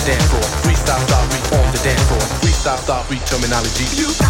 dance floor. Freestyle style, we on the dance floor. Freestyle style, free terminology.